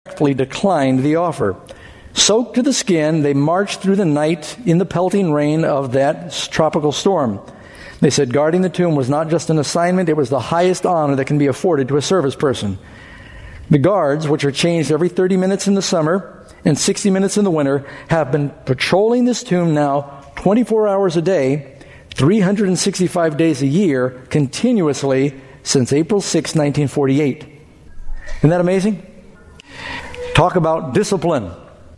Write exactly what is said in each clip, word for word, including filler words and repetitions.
declined the offer. Soaked to the skin, they marched through the night in the pelting rain of that tropical storm. They said guarding the tomb was not just an assignment, it was the highest honor that can be afforded to a service person. The guards, which are changed every thirty minutes in the summer and sixty minutes in the winter, have been patrolling this tomb now twenty-four hours a day, three hundred sixty-five days a year, continuously since April sixth, nineteen forty-eight. Isn't that amazing? Talk about discipline.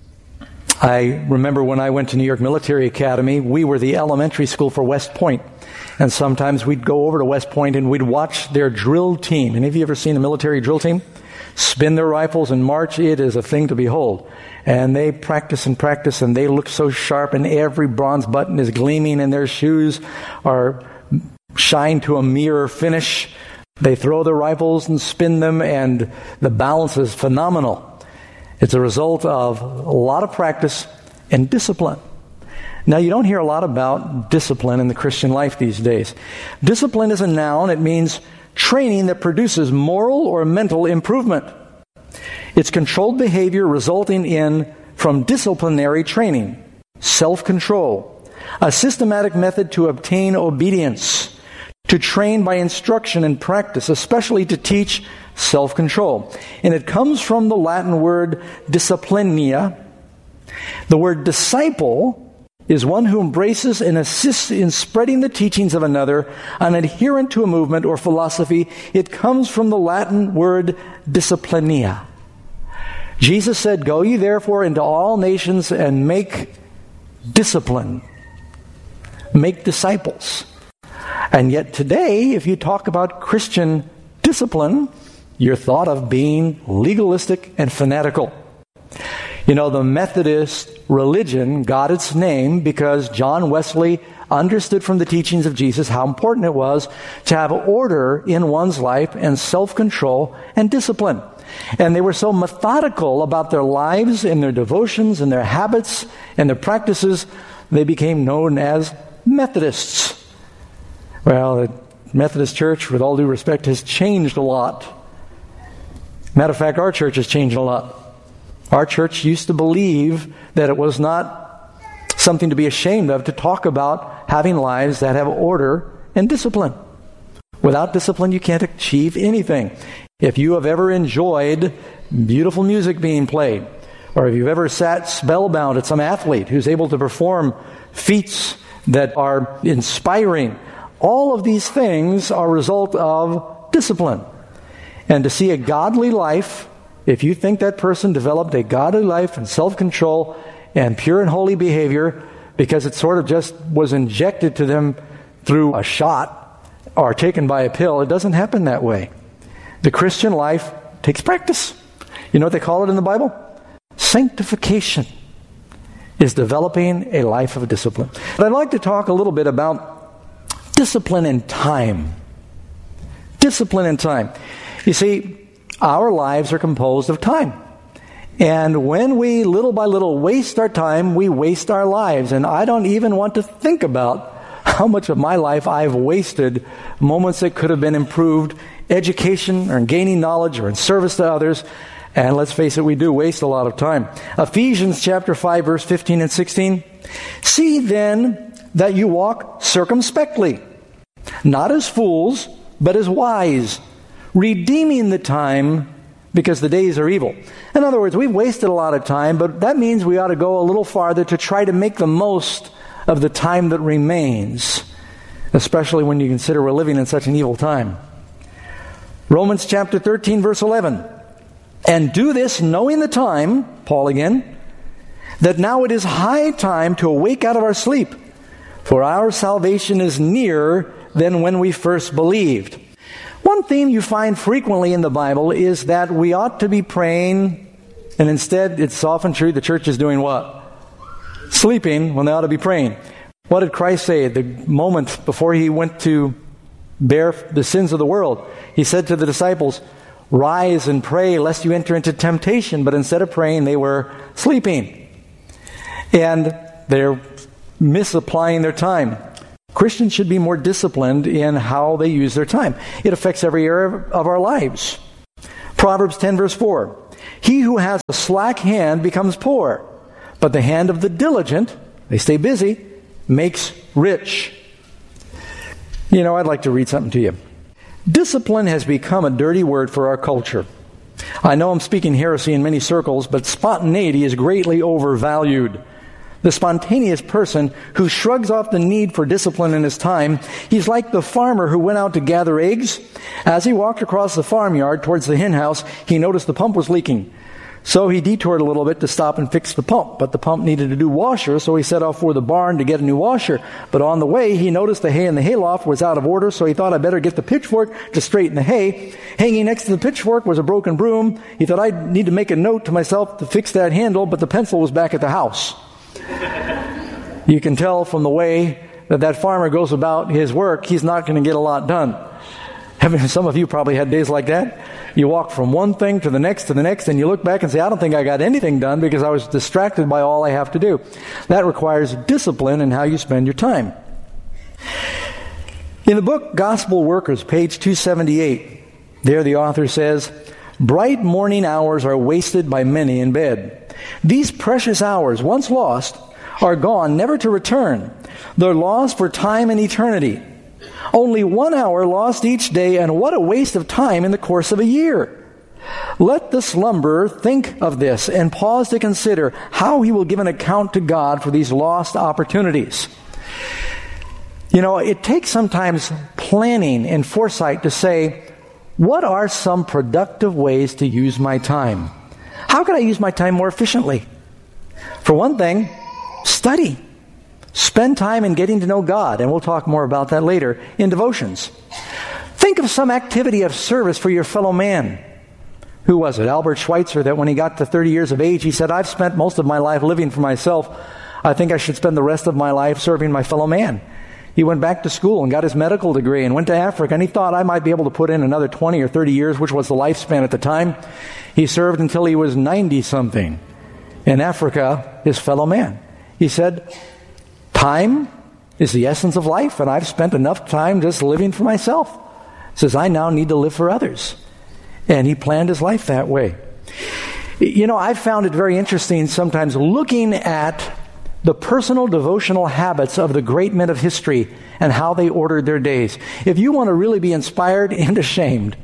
I remember when I went to New York Military Academy, we were the elementary school for West Point. And sometimes we'd go over to West Point and we'd watch their drill team. Any of you ever seen a military drill team? Spin their rifles and march. It is a thing to behold. And they practice and practice and they look so sharp and every bronze button is gleaming and their shoes are shined to a mirror finish. They throw their rifles and spin them and the balance is phenomenal. It's a result of a lot of practice and discipline. Now, you don't hear a lot about discipline in the Christian life these days. Discipline is a noun. It means training that produces moral or mental improvement. It's controlled behavior resulting in, from disciplinary training, self-control, a systematic method to obtain obedience, to train by instruction and practice, especially to teach self-control. And it comes from the Latin word disciplinia. The word disciple is one who embraces and assists in spreading the teachings of another, an adherent to a movement or philosophy. It comes from the Latin word disciplinia. Jesus said, "Go ye therefore into all nations and make discipline, make disciples." And yet today, if you talk about Christian discipline, you're thought of being legalistic and fanatical. You know, the Methodist religion got its name because John Wesley understood from the teachings of Jesus how important it was to have order in one's life and self-control and discipline. And they were so methodical about their lives and their devotions and their habits and their practices, they became known as Methodists. Well, the Methodist Church, with all due respect, has changed a lot. Matter of fact, our church has changed a lot. Our church used to believe that it was not something to be ashamed of to talk about having lives that have order and discipline. Without discipline, you can't achieve anything. If you have ever enjoyed beautiful music being played, or if you've ever sat spellbound at some athlete who's able to perform feats that are inspiring, all of these things are a result of discipline. And to see a godly life, if you think that person developed a godly life and self-control and pure and holy behavior because it sort of just was injected to them through a shot or taken by a pill, it doesn't happen that way. The Christian life takes practice. You know what they call it in the Bible? Sanctification is developing a life of discipline. But I'd like to talk a little bit about discipline and time. Discipline and time. You see, our lives are composed of time. And when we, little by little, waste our time, we waste our lives. And I don't even want to think about how much of my life I've wasted, moments that could have been improved, education or in gaining knowledge or in service to others. And let's face it, we do waste a lot of time. Ephesians chapter five, verse fifteen and sixteen. See then that you walk circumspectly, not as fools, but as wise, redeeming the time because the days are evil. In other words, we've wasted a lot of time, but that means we ought to go a little farther to try to make the most of the time that remains, especially when you consider we're living in such an evil time. Romans chapter thirteen, verse eleven. And do this knowing the time, Paul again, that now it is high time to awake out of our sleep, for our salvation is nearer than when we first believed. One theme you find frequently in the Bible is that we ought to be praying, and instead it's often true the church is doing what? Sleeping when they ought to be praying. What did Christ say at the moment before he went to bear the sins of the world? He said to the disciples, rise and pray lest you enter into temptation. But instead of praying, they were sleeping. And they're misapplying their time. Christians should be more disciplined in how they use their time. It affects every area of our lives. Proverbs ten, verse four. He who has a slack hand becomes poor, but the hand of the diligent, they stay busy, makes rich. You know, I'd like to read something to you. Discipline has become a dirty word for our culture. I know I'm speaking heresy in many circles, but spontaneity is greatly overvalued. The spontaneous person who shrugs off the need for discipline in his time, he's like the farmer who went out to gather eggs. As he walked across the farmyard towards the hen house, he noticed the pump was leaking. So he detoured a little bit to stop and fix the pump, but the pump needed a new washer, so he set off for the barn to get a new washer. But on the way, he noticed the hay in the hayloft was out of order, so he thought, I'd better get the pitchfork to straighten the hay. Hanging next to the pitchfork was a broken broom. He thought, I need to make a note to myself to fix that handle, but the pencil was back at the house. You can tell from the way that that farmer goes about his work, he's not going to get a lot done. Some of you probably had days like that. You walk from one thing to the next to the next, and you look back and say, I don't think I got anything done because I was distracted by all I have to do. That requires discipline in how you spend your time. In the book Gospel Workers, page two seventy-eight, there the author says, bright morning hours are wasted by many in bed. These precious hours, once lost, are gone, never to return. They're lost for time and eternity. Only one hour lost each day, and what a waste of time in the course of a year. Let the slumberer think of this and pause to consider how he will give an account to God for these lost opportunities. You know, it takes sometimes planning and foresight to say, what are some productive ways to use my time? How can I use my time more efficiently? For one thing, study. Spend time in getting to know God, and we'll talk more about that later, in devotions. Think of some activity of service for your fellow man. Who was it? Albert Schweitzer, that when he got to thirty years of age, he said, I've spent most of my life living for myself. I think I should spend the rest of my life serving my fellow man. He went back to school and got his medical degree and went to Africa, and he thought, I might be able to put in another twenty or thirty years, which was the lifespan at the time. He served until he was ninety-something. In Africa, his fellow man. He said, time is the essence of life, and I've spent enough time just living for myself. He says, I now need to live for others. And he planned his life that way. You know, I've found it very interesting sometimes looking at the personal devotional habits of the great men of history and how they ordered their days. If you want to really be inspired and ashamed,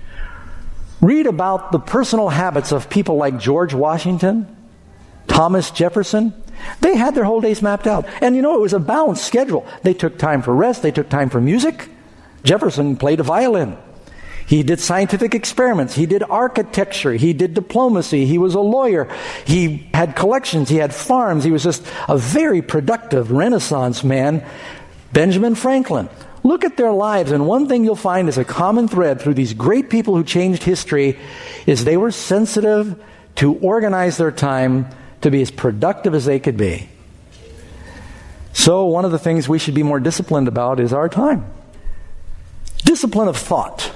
read about the personal habits of people like George Washington, Thomas Jefferson. They had their whole days mapped out. And you know, it was a balanced schedule. They took time for rest. They took time for music. Jefferson played a violin. He did scientific experiments. He did architecture. He did diplomacy. He was a lawyer. He had collections. He had farms. He was just a very productive Renaissance man. Benjamin Franklin. Look at their lives, and one thing you'll find is a common thread through these great people who changed history is they were sensitive to organize their time to be as productive as they could be. So one of the things we should be more disciplined about is our time. Discipline of thought.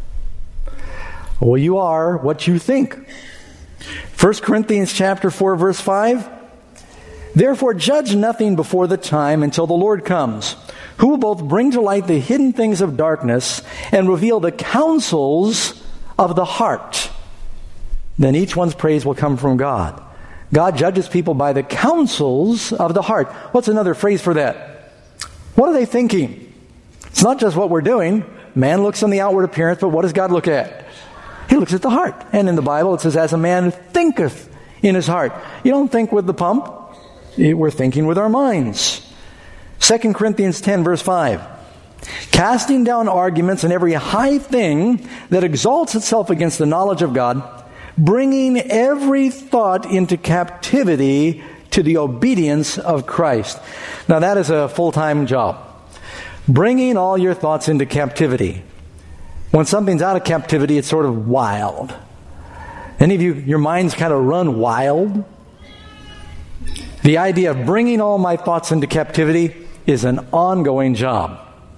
Well, you are what you think. First Corinthians chapter four, verse five. Therefore judge nothing before the time until the Lord comes, who will both bring to light the hidden things of darkness and reveal the counsels of the heart. Then each one's praise will come from God. God judges people by the counsels of the heart. What's another phrase for that? What are they thinking? It's not just what we're doing. Man looks on the outward appearance, but what does God look at? He looks at the heart. And in the Bible it says, as a man thinketh in his heart. You don't think with the pump. We're thinking with our minds. Second Corinthians ten, verse five. Casting down arguments and every high thing that exalts itself against the knowledge of God, bringing every thought into captivity to the obedience of Christ. Now that is a full-time job. Bringing all your thoughts into captivity. When something's out of captivity, it's sort of wild. Any of you, your minds kind of run wild? The idea of bringing all my thoughts into captivity is an ongoing job.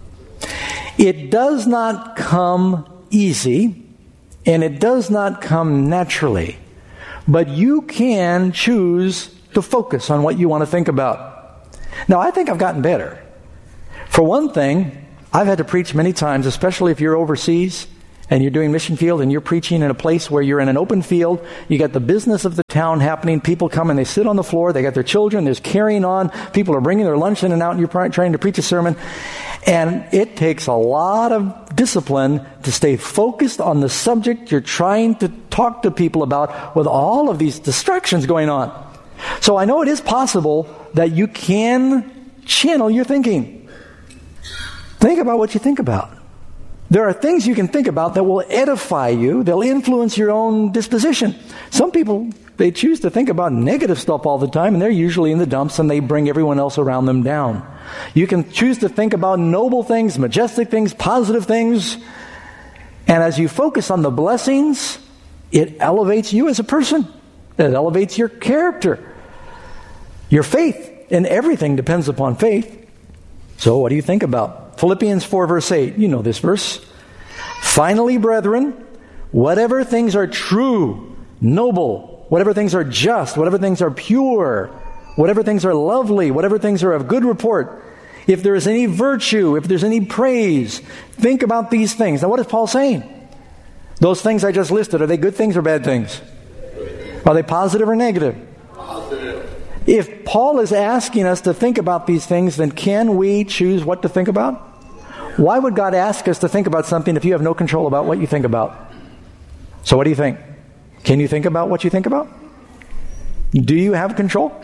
It does not come easy, and it does not come naturally. But you can choose to focus on what you want to think about. Now, I think I've gotten better. For one thing, I've had to preach many times, especially if you're overseas and you're doing mission field and you're preaching in a place where you're in an open field, you got the business of the town happening, people come and they sit on the floor, they got their children, there's carrying on, people are bringing their lunch in and out, and you're trying to preach a sermon. And it takes a lot of discipline to stay focused on the subject you're trying to talk to people about with all of these distractions going on. So I know it is possible that you can channel your thinking. Think about what you think about. There are things you can think about that will edify you. They'll influence your own disposition. Some people, they choose to think about negative stuff all the time, and they're usually in the dumps, and they bring everyone else around them down. You can choose to think about noble things, majestic things, positive things. And as you focus on the blessings, it elevates you as a person. It elevates your character. Your faith in everything depends upon faith. So what do you think about? Philippians four verse eight. You know this verse. Finally, brethren, whatever things are true, noble, whatever things are just, whatever things are pure, whatever things are lovely, whatever things are of good report, if there is any virtue, if there's any praise, think about these things. Now what is Paul saying? Those things I just listed, are they good things or bad things? Are they positive or negative? Positive. If Paul is asking us to think about these things, then can we choose what to think about? Why would God ask us to think about something if you have no control about what you think about? So what do you think? Can you think about what you think about? Do you have control?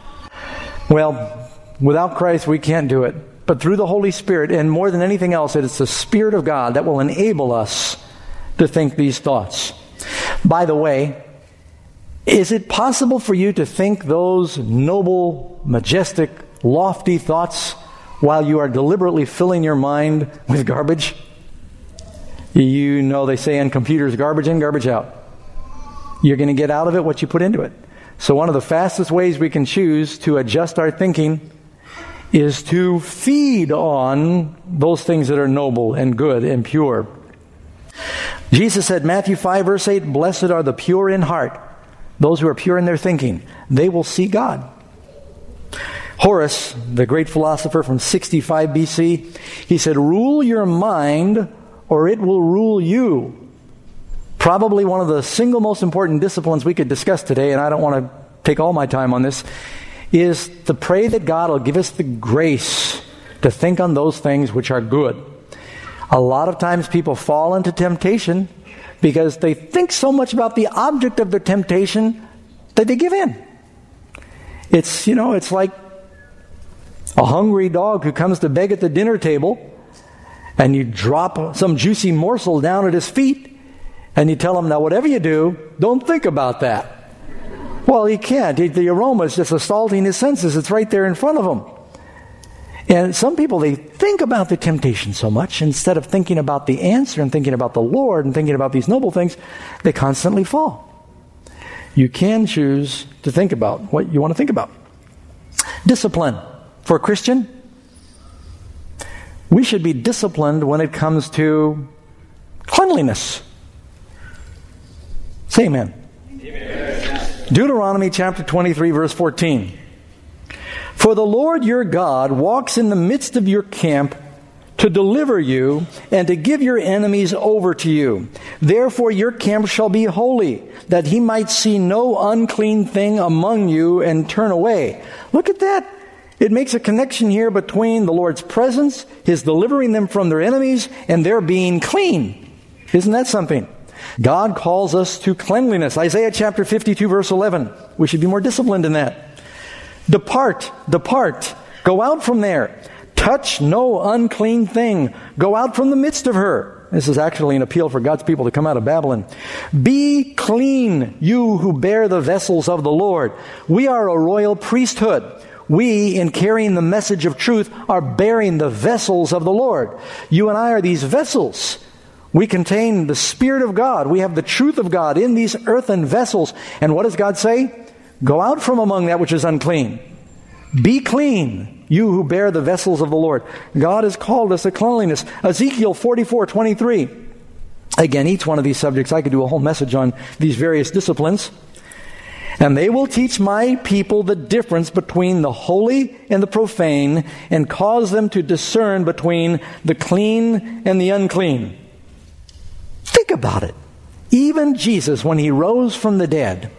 Well, without Christ we can't do it. But through the Holy Spirit, and more than anything else, it is the Spirit of God that will enable us to think these thoughts. By the way, is it possible for you to think those noble, majestic, lofty thoughts while you are deliberately filling your mind with garbage? You know they say on computers, garbage in, garbage out. You're going to get out of it what you put into it. So one of the fastest ways we can choose to adjust our thinking is to feed on those things that are noble and good and pure. Jesus said, Matthew five verse eight, blessed are the pure in heart, those who are pure in their thinking. They will see God. Horace, the great philosopher from sixty-five B C, he said, rule your mind or it will rule you. Probably one of the single most important disciplines we could discuss today, and I don't want to take all my time on this, is to pray that God will give us the grace to think on those things which are good. A lot of times people fall into temptation because they think so much about the object of their temptation that they give in. It's, you know, it's like a hungry dog who comes to beg at the dinner table, and you drop some juicy morsel down at his feet, and you tell him, now whatever you do, don't think about that. Well, he can't. The aroma is just assaulting his senses. It's right there in front of him. And some people, they think about the temptation so much, instead of thinking about the answer and thinking about the Lord and thinking about these noble things, they constantly fall. You can choose to think about what you want to think about. Discipline. For a Christian, we should be disciplined when it comes to cleanliness. Say amen. Amen. Deuteronomy chapter twenty-three, verse fourteen. For the Lord your God walks in the midst of your camp to deliver you and to give your enemies over to you. Therefore your camp shall be holy, that he might see no unclean thing among you and turn away. Look at that. It makes a connection here between the Lord's presence, His delivering them from their enemies, and their being clean. Isn't that something? God calls us to cleanliness. Isaiah chapter fifty-two, verse eleven. We should be more disciplined in that. Depart, depart, go out from there. Touch no unclean thing. Go out from the midst of her. This is actually an appeal for God's people to come out of Babylon. Be clean, you who bear the vessels of the Lord. We are a royal priesthood. We, in carrying the message of truth, are bearing the vessels of the Lord. You and I are these vessels. We contain the Spirit of God. We have the truth of God in these earthen vessels. And what does God say? Go out from among that which is unclean. Be clean, you who bear the vessels of the Lord. God has called us to cleanliness. Ezekiel forty-four twenty-three. Again, each one of these subjects, I could do a whole message on these various disciplines. And they will teach my people the difference between the holy and the profane, and cause them to discern between the clean and the unclean. about it. Even Jesus, when he rose from the dead,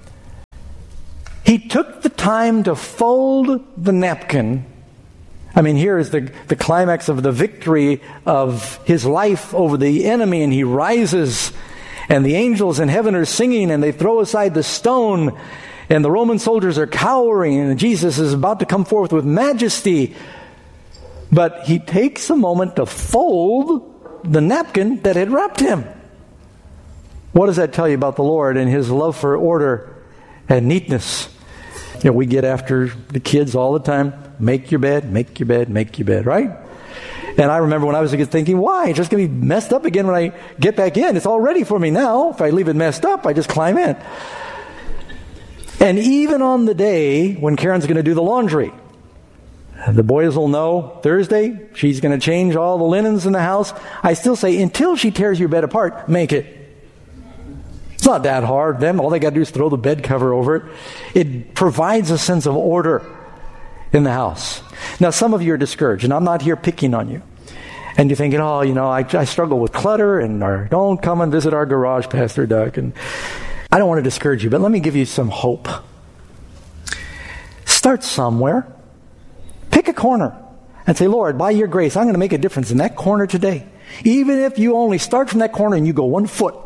he took the time to fold the napkin. I mean, here is the, the climax of the victory of his life over the enemy, and he rises, and the angels in heaven are singing, and they throw aside the stone, and the Roman soldiers are cowering, and Jesus is about to come forth with majesty. But he takes a moment to fold the napkin that had wrapped him. What does that tell you about the Lord and his love for order and neatness? You know, we get after the kids all the time. Make your bed, make your bed, make your bed, right? And I remember when I was a kid thinking, why? It's just going to be messed up again when I get back in. It's all ready for me now. If I leave it messed up, I just climb in. And even on the day when Karen's going to do the laundry, the boys will know Thursday she's going to change all the linens in the house. I still say, until she tears your bed apart, make it. It's not that hard. Then all they got to do is throw the bed cover over it. It provides a sense of order in the house. Now, some of you are discouraged, and I'm not here picking on you. And you're thinking, oh, you know, I, I struggle with clutter, and or, don't come and visit our garage, Pastor Doug. And I don't want to discourage you, but let me give you some hope. Start somewhere. Pick a corner and say, Lord, by your grace, I'm going to make a difference in that corner today. Even if you only start from that corner and you go one foot.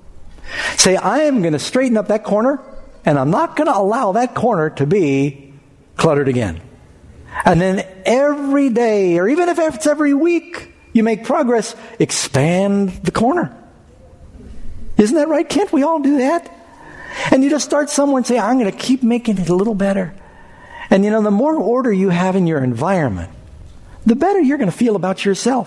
Say, I am going to straighten up that corner, and I'm not going to allow that corner to be cluttered again. And then every day, or even if it's every week, you make progress, expand the corner. Isn't that right? Can't we all do that? And you just start somewhere and say, I'm going to keep making it a little better. And you know, the more order you have in your environment, the better you're going to feel about yourself.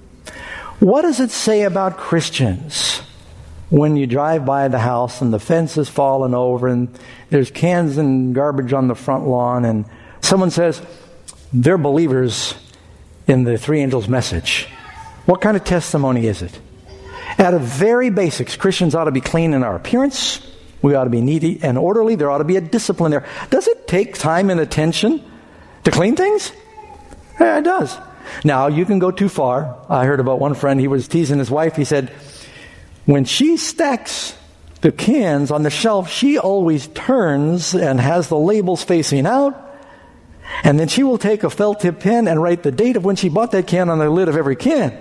What does it say about Christians when you drive by the house and the fence is fallen over and there's cans and garbage on the front lawn, and someone says they're believers in the three angels' message? What kind of testimony is it? At a very basics, Christians ought to be clean in our appearance. We ought to be neat and orderly. There ought to be a discipline there. Does it take time and attention to clean things? Yeah, it does. Now, you can go too far. I heard about one friend, he was teasing his wife. He said, when she stacks the cans on the shelf, she always turns and has the labels facing out. And then she will take a felt tip pen and write the date of when she bought that can on the lid of every can.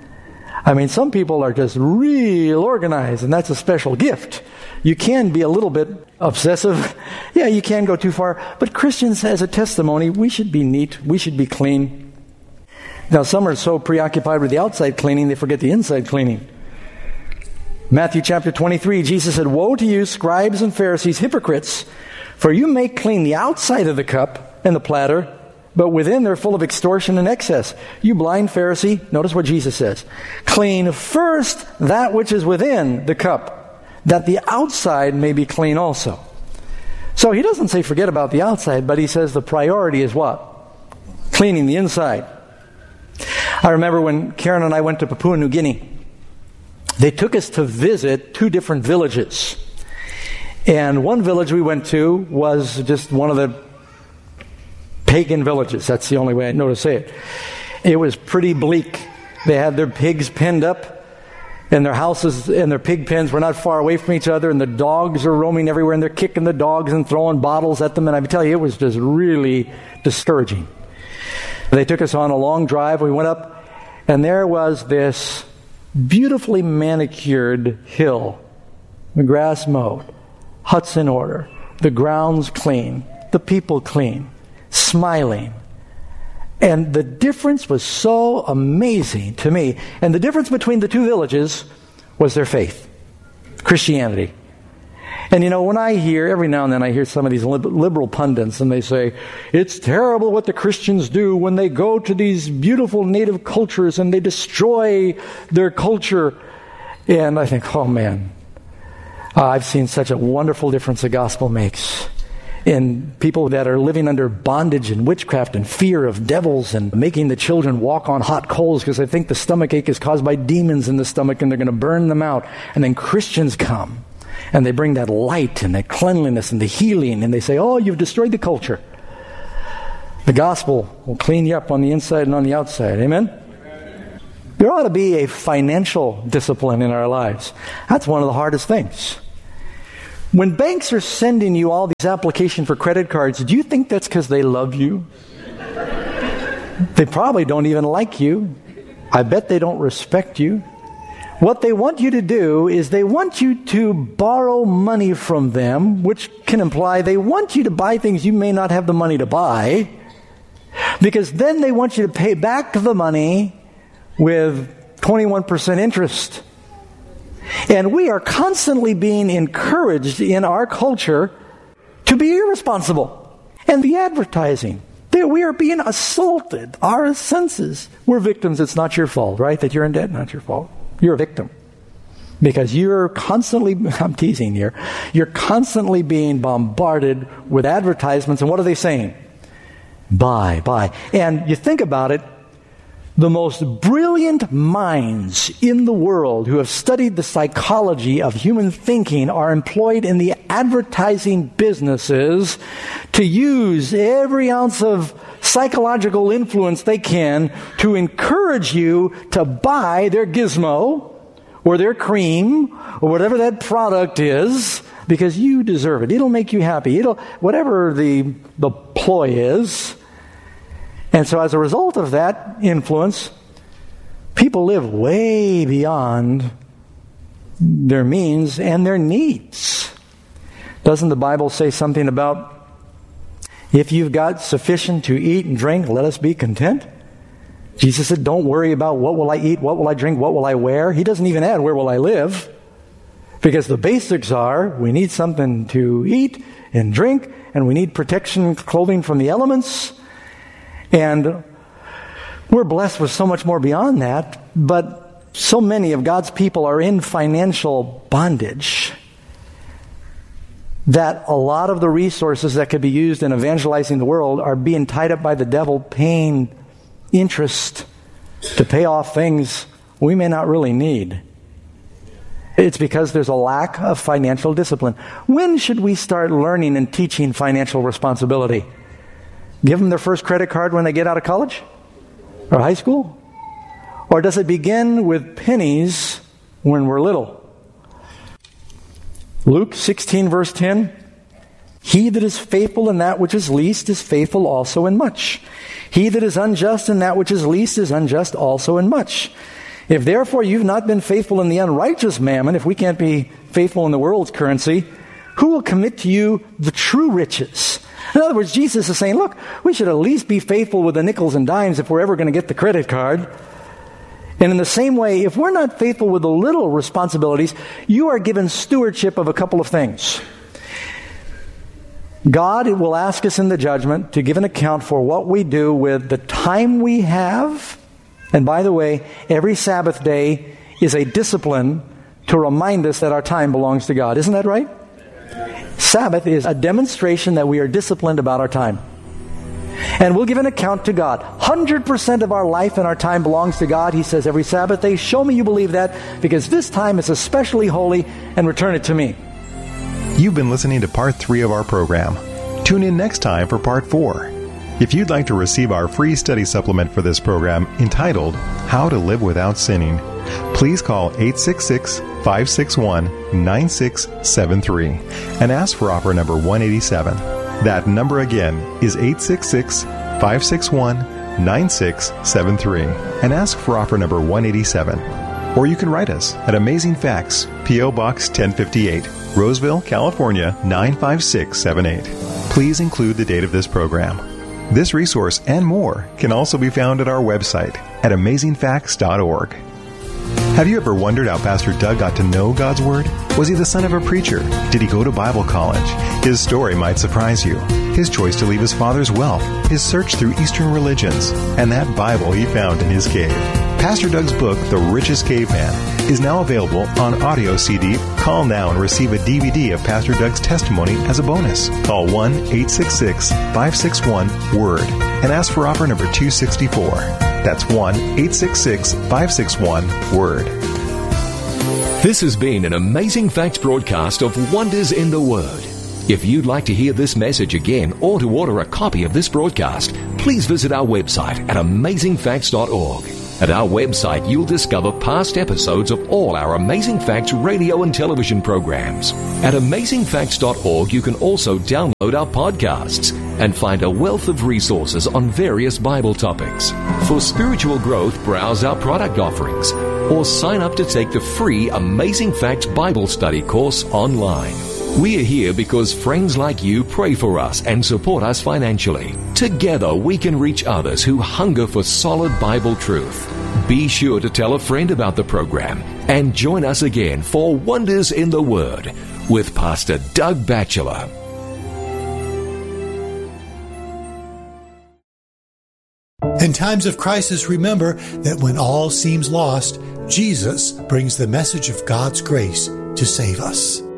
I mean, some people are just real organized, and that's a special gift. You can be a little bit obsessive. Yeah, you can go too far. But Christians, as a testimony, we should be neat. We should be clean. Now, some are so preoccupied with the outside cleaning, they forget the inside cleaning. Matthew chapter twenty-three, Jesus said, woe to you, scribes and Pharisees, hypocrites, for you make clean the outside of the cup and the platter, but within they're full of extortion and excess. You blind Pharisee, notice what Jesus says. Clean first that which is within the cup, that the outside may be clean also. So he doesn't say forget about the outside, but he says the priority is what? Cleaning the inside. I remember when Karen and I went to Papua New Guinea, they took us to visit two different villages. And one village we went to was just one of the pagan villages. That's the only way I know to say it. It was pretty bleak. They had their pigs penned up, and their houses and their pig pens were not far away from each other, and the dogs are roaming everywhere, and they're kicking the dogs and throwing bottles at them. And I tell you, it was just really discouraging. They took us on a long drive. We went up, and there was this beautifully manicured hill, the grass mowed, huts in order, the grounds clean, the people clean, smiling. And the difference was so amazing to me. And the difference between the two villages was their faith, Christianity. And you know, when I hear, every now and then I hear some of these liberal pundits, and they say, it's terrible what the Christians do when they go to these beautiful native cultures and they destroy their culture. And I think, oh man, uh, I've seen such a wonderful difference the gospel makes in people that are living under bondage and witchcraft and fear of devils, and making the children walk on hot coals because they think the stomach ache is caused by demons in the stomach and they're going to burn them out. And then Christians come and they bring that light and that cleanliness and the healing, and they say, oh, you've destroyed the culture. The gospel will clean you up on the inside and on the outside. Amen? There ought to be a financial discipline in our lives. That's one of the hardest things. When banks are sending you all these applications for credit cards, do you think that's because they love you? They probably don't even like you. I bet they don't respect you. What they want you to do is they want you to borrow money from them, which can imply they want you to buy things you may not have the money to buy, because then they want you to pay back the money with twenty-one percent interest. And we are constantly being encouraged in our culture to be irresponsible. And the advertising, that we are being assaulted. Our senses. We're victims. It's not your fault, right? That you're in debt, not your fault. You're a victim. Because you're constantly, I'm teasing here, you're constantly being bombarded with advertisements. And what are they saying? Buy, buy. And you think about it, the most brilliant minds in the world who have studied the psychology of human thinking are employed in the advertising businesses to use every ounce of psychological influence they can to encourage you to buy their gizmo or their cream or whatever that product is, because you deserve it. It'll make you happy. It'll, whatever the, the ploy is. And so as a result of that influence, people live way beyond their means and their needs. Doesn't the Bible say something about, if you've got sufficient to eat and drink, let us be content? Jesus said, don't worry about what will I eat, what will I drink, what will I wear. He doesn't even add, where will I live? Because the basics are, we need something to eat and drink, and we need protection, clothing from the elements. And we're blessed with so much more beyond that, but so many of God's people are in financial bondage that a lot of the resources that could be used in evangelizing the world are being tied up by the devil, paying interest to pay off things we may not really need. It's because there's a lack of financial discipline. When should we start learning and teaching financial responsibility? Give them their first credit card when they get out of college or high school? Or does it begin with pennies when we're little? Luke sixteen verse ten, he that is faithful in that which is least is faithful also in much. He that is unjust in that which is least is unjust also in much. If therefore you've not been faithful in the unrighteous mammon, if we can't be faithful in the world's currency, who will commit to you the true riches? In other words, Jesus is saying, look, we should at least be faithful with the nickels and dimes if we're ever going to get the credit card. And in the same way, if we're not faithful with the little responsibilities, you are given stewardship of a couple of things. God will ask us in the judgment to give an account for what we do with the time we have. And by the way, every Sabbath day is a discipline to remind us that our time belongs to God. Isn't that right? Sabbath is a demonstration that we are disciplined about our time. And we'll give an account to God. one hundred percent of our life and our time belongs to God. He says every Sabbath day, show me you believe that, because this time is especially holy, and return it to me. You've been listening to part three of our program. Tune in next time for part four. If you'd like to receive our free study supplement for this program entitled How to Live Without Sinning, please call eight six six, five six one, nine six seven three and ask for offer number one eighty-seven. That number again is eight six six, five six one, nine six seven three and ask for offer number one eighty-seven. Or you can write us at Amazing Facts, P O. Box ten fifty-eight, Roseville, California nine five six seven eight. Please include the date of this program. This resource and more can also be found at our website at amazing facts dot org. Have you ever wondered how Pastor Doug got to know God's Word? Was he the son of a preacher? Did he go to Bible college? His story might surprise you. His choice to leave his father's wealth, his search through Eastern religions, and that Bible he found in his cave. Pastor Doug's book, The Richest Caveman, is now available on audio C D. Call now and receive a D V D of Pastor Doug's testimony as a bonus. Call one eight six six, five six one, WORD and ask for offer number two sixty-four. That's one eight six six, five six one, WORD. This has been an Amazing Facts broadcast of Wonders in the Word. If you'd like to hear this message again or to order a copy of this broadcast, please visit our website at amazing facts dot org. At our website, you'll discover past episodes of all our Amazing Facts radio and television programs. At amazing facts dot org, you can also download our podcasts and find a wealth of resources on various Bible topics. For spiritual growth, browse our product offerings or sign up to take the free Amazing Facts Bible Study course online. We are here because friends like you pray for us and support us financially. Together, we can reach others who hunger for solid Bible truth. Be sure to tell a friend about the program and join us again for Wonders in the Word with Pastor Doug Batchelor. In times of crisis, remember that when all seems lost, Jesus brings the message of God's grace to save us.